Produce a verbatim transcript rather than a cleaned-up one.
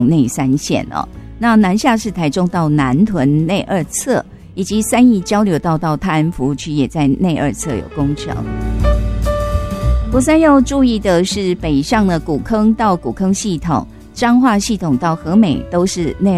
内三线哦。那南下是台中到南屯内二侧，以及三义交流道到泰安服务区也在内二侧有工程。国三要注意的是，北上的古坑到古坑系统、彰化系统到和美都是内